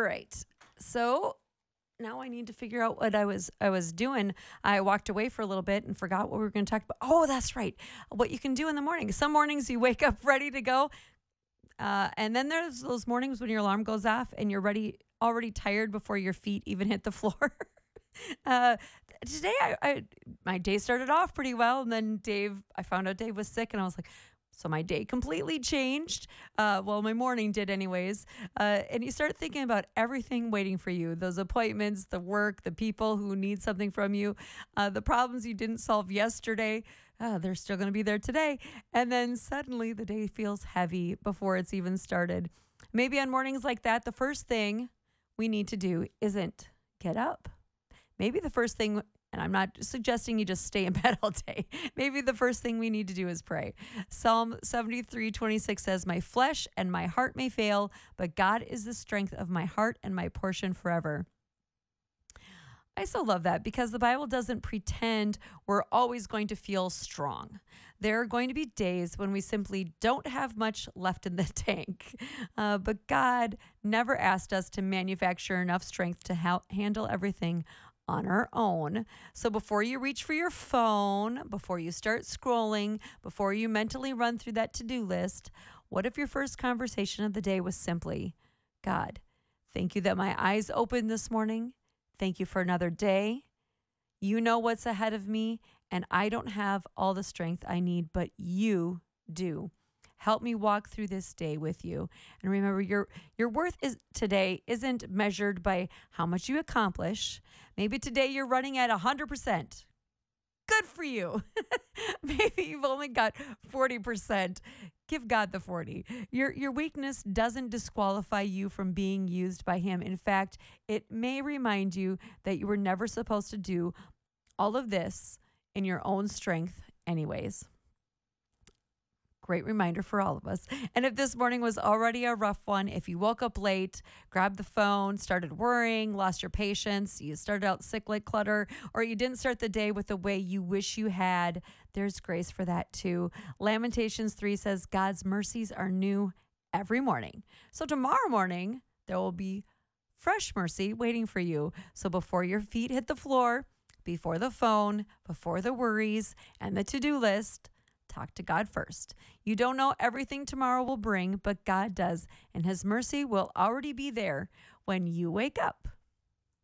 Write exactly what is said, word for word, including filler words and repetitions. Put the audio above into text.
right. So now I need to figure out what I was I was doing. I walked away for a little bit and forgot what we were going to talk about. Oh, that's right. What you can do in the morning. Some mornings you wake up ready to go, uh, and then there's those mornings when your alarm goes off and you're ready, already tired before your feet even hit the floor. uh, Today, I, I my day started off pretty well, and then Dave. I found out Dave was sick, and I was like, so my day completely changed. Uh, well, my morning did, anyways. Uh, and you start thinking about everything waiting for you: those appointments, the work, the people who need something from you, uh, the problems you didn't solve yesterday. Uh, they're still going to be there today. And then suddenly the day feels heavy before it's even started. Maybe on mornings like that, the first thing we need to do isn't get up. Maybe the first thing, and I'm not suggesting you just stay in bed all day. Maybe the first thing we need to do is pray. Psalm seventy-three twenty-six says, "My flesh and my heart may fail, but God is the strength of my heart and my portion forever." I so love that because the Bible doesn't pretend we're always going to feel strong. There are going to be days when we simply don't have much left in the tank. Uh, but God never asked us to manufacture enough strength to ha- handle everything on our own. So before you reach for your phone, before you start scrolling, before you mentally run through that to-do list, what if your first conversation of the day was simply, "God, thank you that my eyes opened this morning. Thank you for another day. You know what's ahead of me, and I don't have all the strength I need, but you do. Help me walk through this day with you." And remember, your your worth is today isn't measured by how much you accomplish. Maybe today you're running at one hundred percent. Good for you. Maybe you've only got forty percent. Give God the forty. Your your weakness doesn't disqualify you from being used by him. In fact, it may remind you that you were never supposed to do all of this in your own strength anyways. Great reminder for all of us. And if this morning was already a rough one, if you woke up late, grabbed the phone, started worrying, lost your patience, you started out sick like clutter, or you didn't start the day with the way you wish you had, there's grace for that too. Lamentations three says God's mercies are new every morning. So tomorrow morning, there will be fresh mercy waiting for you. So before your feet hit the floor, before the phone, before the worries and the to-do list, talk to God first. You don't know everything tomorrow will bring, but God does, and his mercy will already be there when you wake up.